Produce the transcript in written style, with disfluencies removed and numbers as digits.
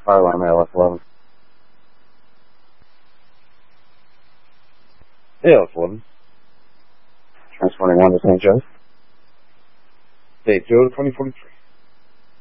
Fire alarm ALS 11. ALS 11. Transporting 1 to St. Joe's. Date Joe 2043.